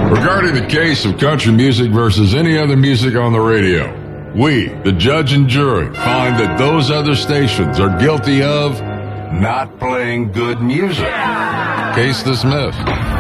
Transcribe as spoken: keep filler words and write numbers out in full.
Regarding the case of country music versus any other music on the radio, we, the judge and jury, find that those other stations are guilty of not playing good music. Case dismissed.